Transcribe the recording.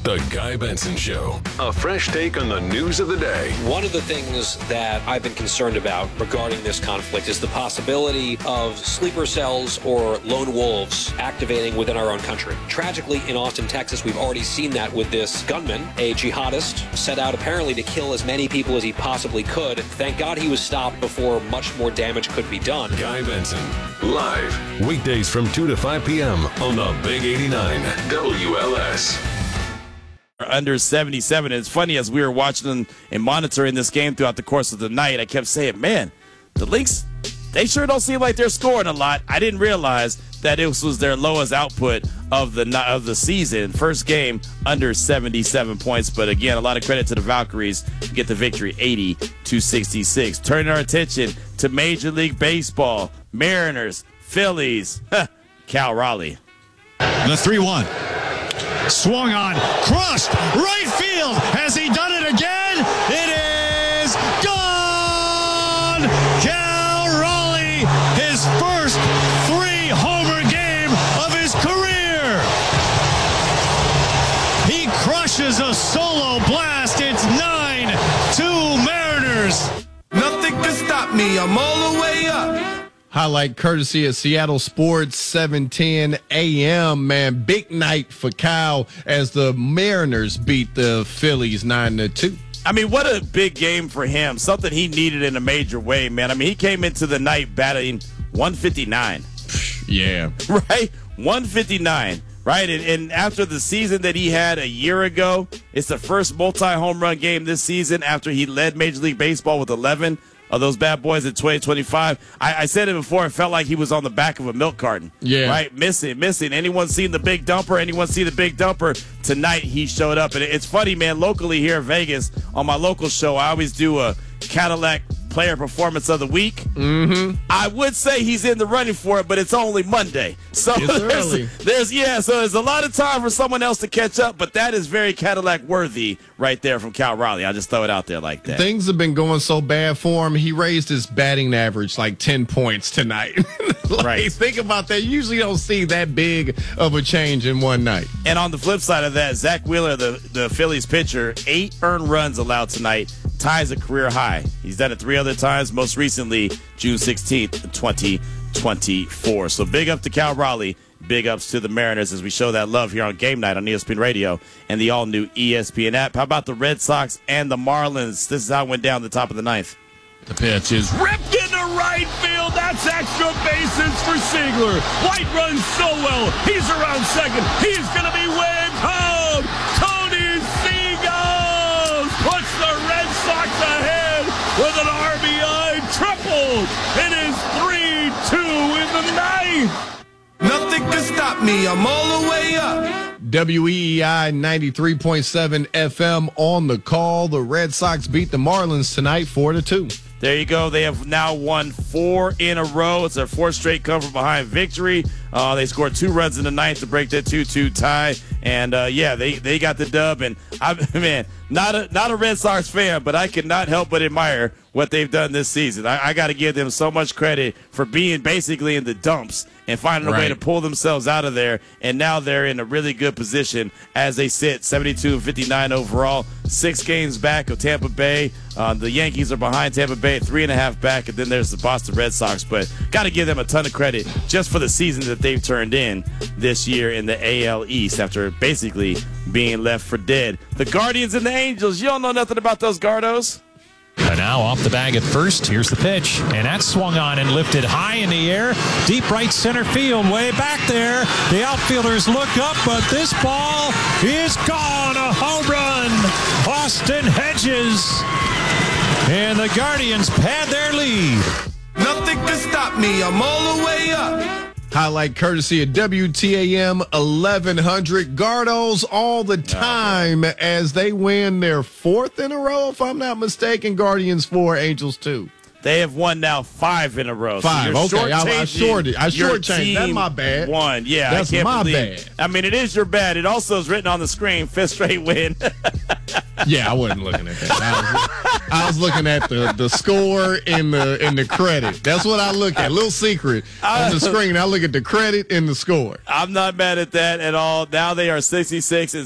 The Guy Benson Show. A fresh take on the news of the day. One of the things that I've been concerned about regarding this conflict is the possibility of sleeper cells or lone wolves activating within our own country. Tragically, in Austin, Texas, we've already seen that with this gunman, a jihadist, set out apparently to kill as many people as he possibly could. Thank God he was stopped before much more damage could be done. Guy Benson, live, weekdays from 2 to 5 p.m. on the Big 89 WLS. Under 77. And it's funny, as we were watching and monitoring this game throughout the course of the night, I kept saying, man, the Lynx, they sure don't seem like they're scoring a lot. I didn't realize that it was their lowest output of the season. First game under 77 points. But again, a lot of credit to the Valkyries to get the victory 80-66. Turning our attention to Major League Baseball. Mariners, Phillies, Cal Raleigh. The 3-1. Swung on, crushed, right field. Has he done it again? It is gone! Cal Raleigh, his first 3-homer game of his career. He crushes a solo blast. It's 9-2 Mariners. Nothing can stop me. I'm all the way up. Highlight courtesy of Seattle Sports, 7:10 a.m., man. Big night for Kyle as the Mariners beat the Phillies 9-2. I mean, what a big game for him. Something he needed in a major way, man. I mean, he came into the night batting 159. Yeah. Right? 159. Right? And after the season that he had a year ago, it's the first multi-home run game this season after he led Major League Baseball with 11 of those bad boys in 2025. I said it before, it felt like he was on the back of a milk carton. Yeah. Right? Missing. Anyone seen the big dumper? Anyone see the big dumper? Tonight he showed up. And it's funny, man, locally here in Vegas, on my local show, I always do a Cadillac player performance of the week. Mm-hmm. I would say he's in the running for it, but it's only Monday. So there's a lot of time for someone else to catch up, but that is very Cadillac worthy right there from Cal Raleigh. I'll just throw it out there like that. Things have been going so bad for him. He raised his batting average like 10 points tonight. Right. Think about that. You usually don't see that big of a change in one night. And on the flip side of that, Zach Wheeler, the Phillies pitcher, 8 earned runs allowed tonight, ties a career high. He's done it 3 other times, most recently June 16th, 2024. So big up to Cal Raleigh. Big ups to the Mariners as we show that love here on Game Night on ESPN Radio and the all-new ESPN app. How about the Red Sox and the Marlins? This is how it went down the top of the ninth. The pitch is ripped into right field. That's extra bases for Ziegler. White runs so well. He's around second. He's going to be waved home. Tony Seagulls puts the Red Sox ahead with an RBI triple. It is 3-2 in the ninth. Nothing can stop me. I'm all the way up. WEEI 93.7 FM on the call. The Red Sox beat the Marlins tonight 4-2. There you go. They have now won 4 in a row. It's their 4th straight come-from-behind victory. They scored 2 runs in the ninth to break that 2-2 tie. And, they got the dub. And, not a Red Sox fan, but I cannot help but admire what they've done this season. I got to give them so much credit for being basically in the dumps and finding a way to pull themselves out of there. And now they're in a really good position as they sit 72-59 overall, 6 games back of Tampa Bay. The Yankees are behind Tampa Bay, 3.5 back, and then there's the Boston Red Sox. But got to give them a ton of credit just for the season that they've turned in this year in the AL East after basically being left for dead. The Guardians and the Angels, you don't know nothing about those Gardos. And now off the bag at first. Here's the pitch. And that's swung on and lifted high in the air. Deep right center field, way back there. The outfielders look up, but this ball is gone. A home run. Austin Hedges. And the Guardians pad their lead. Nothing can stop me. I'm all the way up. Highlight courtesy of WTAM 1100. Gardos all the time as they win their 4th in a row, if I'm not mistaken. Guardians 4, Angels 2. They have won now 5 in a row. 5, so okay. I shortchanged. That's my bad. One, yeah. That's my bad. I mean, it is your bad. It also is written on the screen, 5th straight win. Yeah, I wasn't looking at that. I was looking at the score and the credit. That's what I look at. Little secret on the screen. I look at the credit and the score. I'm not mad at that at all. Now they are 66 and